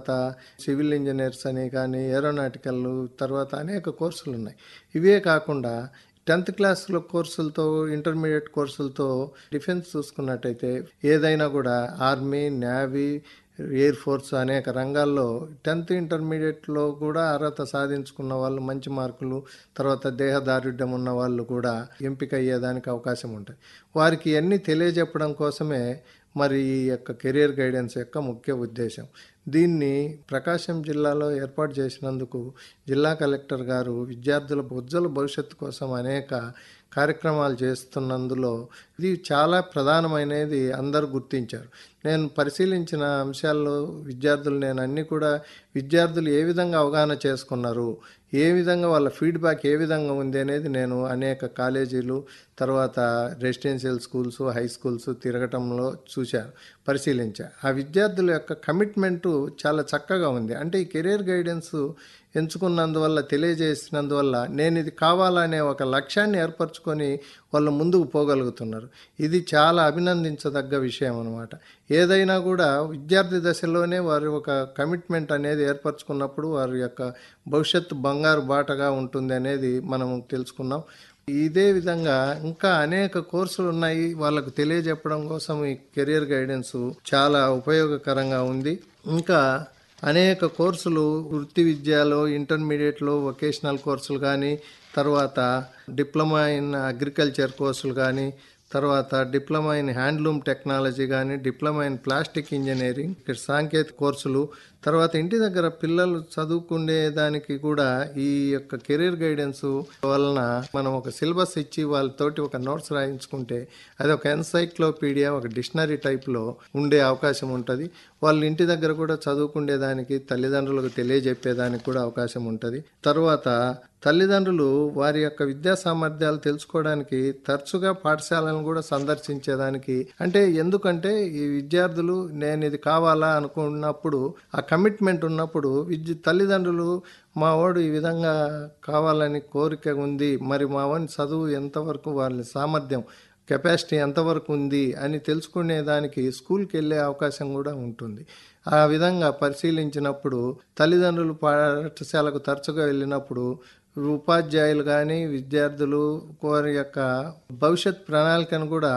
Civil engineers అని కానీ, aeronautical తర్వాత అనేక కోర్సులున్నాయి. ఇవే కాకుండా 10th క్లాస్‌లో కోర్సులతో, ఇంటర్మీడియేట్ కోర్సులతో డిఫెన్స్ చూసుకున్నట్టయితే ఏదైనా కూడా ఆర్మీ, నేవీ, ఎయిర్ ఫోర్స్ అనేక రంగాల్లో 10th ఇంటర్మీడియేట్‌లో కూడా అర్హత సాధించుకున్న వాళ్ళు మంచి మార్కులు, తర్వాత దేహదారుఢ్యం ఉన్న వాళ్ళు కూడా ఎంపిక అయ్యేదానికి అవకాశం ఉంటుంది. వారికి ఇవన్నీ తెలియజెప్పడం కోసమే మరి ఈ యొక్క కెరియర్ గైడెన్స్ యొక్క ముఖ్య ఉద్దేశం. దీన్ని ప్రకాశం జిల్లాలో ఏర్పాటు చేసినందుకు జిల్లా కలెక్టర్ గారు విద్యార్థుల ఉజ్వల భవిష్యత్తు కోసం అనేక కార్యక్రమాలు చేస్తున్నందులో ఇది చాలా ప్రధానమైనది అందరూ గుర్తించారు. నేను పరిశీలించిన అంశాల్లో నేను అన్నీ కూడా విద్యార్థులు ఏ విధంగా అవగాహన చేసుకున్నారు, ఏ విధంగా వాళ్ళ ఫీడ్బ్యాక్ ఏ విధంగా ఉంది అనేది నేను అనేక కాలేజీలు, తర్వాత రెసిడెన్షియల్ స్కూల్స్, హై స్కూల్స్ తిరగటంలో పరిశీలించాను. ఆ విద్యార్థుల యొక్క కమిట్మెంటు చాలా చక్కగా ఉంది. అంటే ఈ కెరీర్ గైడెన్స్ ఎంచుకున్నందువల్ల, తెలియజేసినందువల్ల నేను ఇది కావాలనే ఒక లక్ష్యాన్ని ఏర్పరచుకొని వాళ్ళు ముందుకు పోగలుగుతున్నారు. ఇది చాలా అభినందించదగ్గ విషయం అన్నమాట. ఏదైనా కూడా విద్యార్థి దశలోనే వారి ఒక కమిట్మెంట్ అనేది ఏర్పరచుకున్నప్పుడు వారి యొక్క భవిష్యత్తు బంగారు బాటగా ఉంటుంది అనేది మనం తెలుసుకున్నాం. ఇదే విధంగా ఇంకా అనేక కోర్సులు ఉన్నాయి. వాళ్ళకు తెలియజెప్పడం కోసం ఈ కెరియర్ గైడెన్స్ చాలా ఉపయోగకరంగా ఉంది. ఇంకా అనేక కోర్సులు వృత్తి విద్యలో, ఇంటర్మీడియట్లో వొకేషనల్ కోర్సులు కానీ, తర్వాత డిప్లొమా ఇన్ అగ్రికల్చర్ కోర్సులు కానీ, తర్వాత డిప్లొమా ఇన్ హ్యాండ్లూమ్ టెక్నాలజీ కానీ, డిప్లొమా ఇన్ ప్లాస్టిక్ ఇంజనీరింగ్, సాంకేతిక కోర్సులు, తర్వాత ఇంటి దగ్గర పిల్లలు చదువుకునే దానికి కూడా ఈ యొక్క కెరీర్ గైడెన్స్ వలన మనం ఒక సిలబస్ ఇచ్చి వాళ్ళతోటి ఒక నోట్స్ రాయించుకుంటే అది ఒక ఎన్సైక్లోపీడియా, ఒక డిక్షనరీ టైప్లో ఉండే అవకాశం ఉంటుంది. వాళ్ళు ఇంటి దగ్గర కూడా చదువుకునేదానికి, తల్లిదండ్రులకు తెలియజెప్పేదానికి కూడా అవకాశం ఉంటుంది. తర్వాత తల్లిదండ్రులు వారి యొక్క విద్యా సామర్థ్యాలు తెలుసుకోవడానికి తరచుగా పాఠశాలను కూడా సందర్శించేదానికి, ఎందుకంటే ఈ విద్యార్థులు నేను ఇది కావాలా అనుకున్నప్పుడు, ఆ కమిట్మెంట్ ఉన్నప్పుడు తల్లిదండ్రులు మా వాడు ఈ విధంగా కావాలని కోరిక ఉంది, మరి మా వాని చదువు ఎంతవరకు, వాళ్ళ సామర్థ్యం కెపాసిటీ ఎంతవరకు ఉంది అని తెలుసుకునేదానికి స్కూల్కి వెళ్ళే అవకాశం కూడా ఉంటుంది. ఆ విధంగా పరిశీలించినప్పుడు తల్లిదండ్రులు పాఠశాలకు తరచుగా వెళ్ళినప్పుడు ఉపాధ్యాయులు కానీ, విద్యార్థులు వారి యొక్క భవిష్యత్ ప్రణాళికను కూడా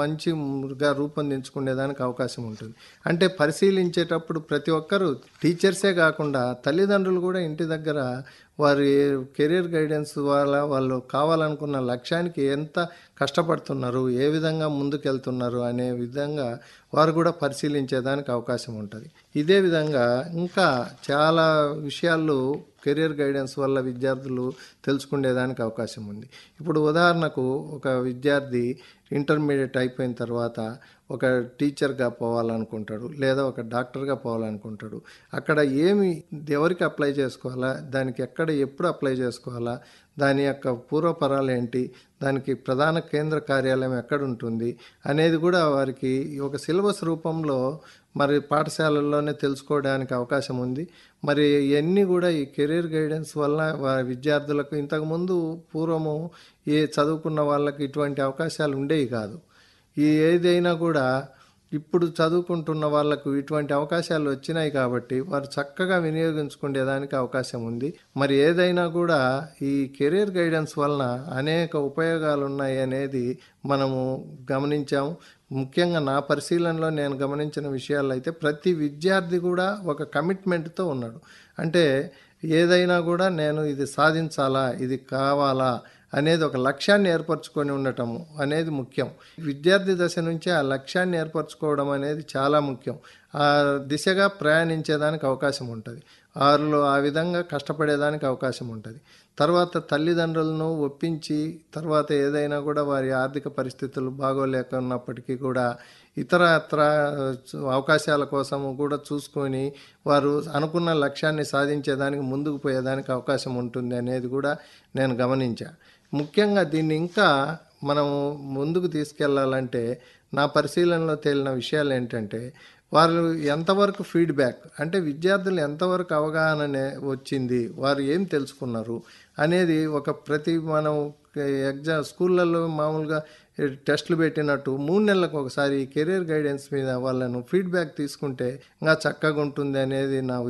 మంచిగా రూపొందించుకునేదానికి అవకాశం ఉంటుంది. పరిశీలించేటప్పుడు ప్రతి ఒక్కరూ టీచర్సే కాకుండా తల్లిదండ్రులు కూడా ఇంటి దగ్గర వారి కెరీర్ గైడెన్స్ వల్ల వాళ్ళు కావాలనుకున్న లక్ష్యానికి ఎంత కష్టపడుతున్నారు, ఏ విధంగా ముందుకెళ్తున్నారు అనే విధంగా వారు కూడా పరిశీలించేదానికి అవకాశం ఉంటుంది. ఇదే విధంగా ఇంకా చాలా విషయాలు కెరీర్ గైడెన్స్ వల్ల విద్యార్థులు తెలుసుకునేదానికి అవకాశం ఉంది. ఇప్పుడు ఉదాహరణకు ఒక విద్యార్థి ఇంటర్మీడియట్ అయిపోయిన తర్వాత ఒక టీచర్గా పోవాలనుకుంటాడు, లేదా ఒక డాక్టర్గా పోవాలనుకుంటాడు. అక్కడ ఎవరికి అప్లై చేసుకోవాలా, దానికి ఎప్పుడు అప్లై చేసుకోవాలా, దాని యొక్క పూర్వపరాలు ఏంటి, దానికి ప్రధాన కేంద్ర కార్యాలయం ఎక్కడుంటుంది అనేది కూడా వారికి ఒక సిలబస్ రూపంలో మరి పాఠశాలల్లోనే తెలుసుకోవడానికి అవకాశం ఉంది. మరి ఇవన్నీ కూడా ఈ కెరీర్ గైడెన్స్ వల్ల విద్యార్థులకు ఇంతకుముందు పూర్వము చదువుకున్న వాళ్ళకి ఇటువంటి అవకాశాలు ఉండేవి కాదు. ఏదైనా కూడా ఇప్పుడు చదువుకుంటున్న వాళ్ళకు ఇటువంటి అవకాశాలు వచ్చినాయి కాబట్టి వారు చక్కగా వినియోగించుకునేదానికి అవకాశం ఉంది. మరి ఏదైనా కూడా ఈ కెరీర్ గైడెన్స్ వలన అనేక ఉపయోగాలు ఉన్నాయి అనేది మనము గమనించాము. ముఖ్యంగా నా పరిశీలనలో నేను గమనించిన విషయాలు అయితే ప్రతి విద్యార్థి కూడా ఒక కమిట్మెంట్తో ఉన్నాడు. ఏదైనా కూడా నేను ఇది సాధించాలా, ఇది కావాలా అనేది ఒక లక్ష్యాన్ని ఏర్పరచుకొని ఉండటము అనేది ముఖ్యం. విద్యార్థి దశ నుంచే ఆ లక్ష్యాన్ని ఏర్పరచుకోవడం అనేది చాలా ముఖ్యం. ఆ దిశగా ప్రయాణించేదానికి అవకాశం ఉంటుంది. వారిలో ఆ విధంగా కష్టపడేదానికి అవకాశం ఉంటుంది. తర్వాత తల్లిదండ్రులను ఒప్పించి, తర్వాత ఏదైనా కూడా వారి ఆర్థిక పరిస్థితులు బాగోలేకున్నప్పటికీ కూడా ఇతర అవకాశాల కోసం కూడా చూసుకొని వారు అనుకున్న లక్ష్యాన్ని సాధించేదానికి ముందుకు పోయేదానికి అవకాశం ఉంటుంది అనేది కూడా నేను గమనించా. ముఖ్యంగా దీన్ని ఇంకా మనము ముందుకు తీసుకెళ్లాలంటే నా పరిశీలనలో తేలిన విషయాలు ఏంటంటే, వారు ఎంతవరకు ఫీడ్బ్యాక్, విద్యార్థులు ఎంతవరకు అవగాహన వచ్చింది, వారు ఏం తెలుసుకున్నారు అనేది మనం స్కూళ్ళల్లో మామూలుగా టెస్టులు పెట్టినట్టు 3 నెలలకు ఒకసారి కెరీర్ గైడెన్స్ మీద వాళ్ళను ఫీడ్బ్యాక్ తీసుకుంటే ఇంకా చక్కగా ఉంటుంది అనేది నా